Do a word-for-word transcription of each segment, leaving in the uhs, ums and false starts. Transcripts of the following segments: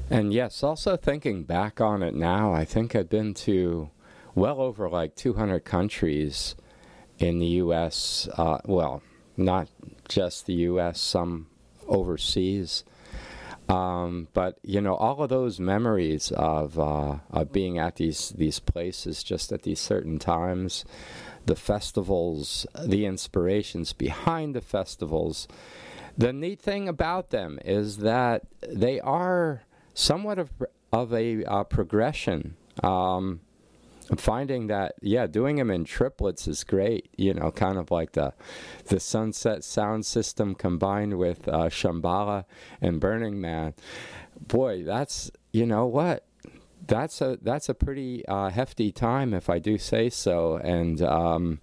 And yes, also thinking back on it now, I think I've been to well over like two hundred countries in the U S, uh, well, not just the U S, some overseas. Um, but, you know, all of those memories of, uh, of being at these, these places just at these certain times, the festivals, the inspirations behind the festivals. The neat thing about them is that they are somewhat of, of a uh, progression. Um, I'm finding that, yeah, doing them in triplets is great, you know, kind of like the the Sunset Sound System combined with uh, Shambhala and Burning Man. Boy, that's, you know what, that's a that's a pretty uh, hefty time, if I do say so. And um,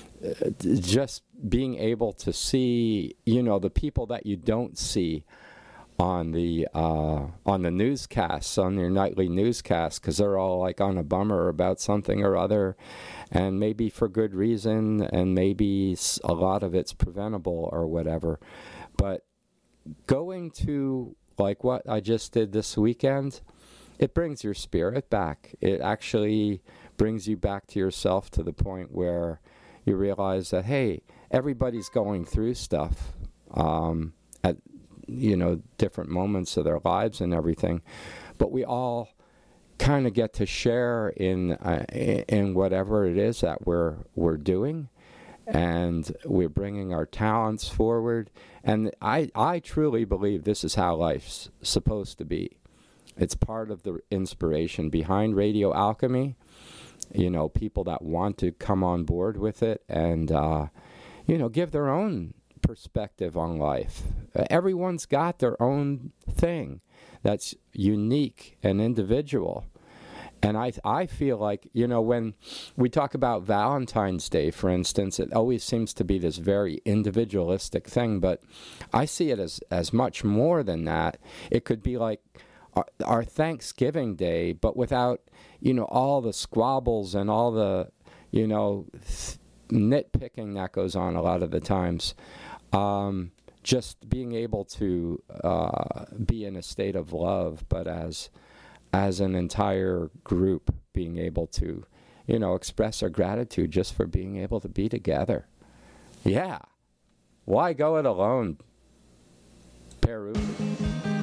just being able to see, you know, the people that you don't see on the uh, on the newscasts, on your nightly newscasts, because they're all like on a bummer about something or other, and maybe for good reason, and maybe a lot of it's preventable or whatever. But going to like what I just did this weekend, it brings your spirit back. It actually brings you back to yourself, to the point where you realize that, hey, everybody's going through stuff um, at you know, different moments of their lives and everything, but we all kind of get to share in uh, in whatever it is that we're we're doing, and we're bringing our talents forward. And I I truly believe this is how life's supposed to be. It's part of the inspiration behind Radio Alchemy. You know, people that want to come on board with it and uh, you know, give their own perspective on life. Uh, everyone's got their own thing that's unique and individual. And I I feel like, you know, when we talk about Valentine's Day, for instance, it always seems to be this very individualistic thing, but I see it as, as much more than that. It could be like our, our Thanksgiving Day, but without, you know, all the squabbles and all the, you know, th- nitpicking that goes on a lot of the times. Um, just being able to uh, be in a state of love, but as as an entire group, being able to, you know, express our gratitude just for being able to be together. Yeah. Why go it alone, Peru?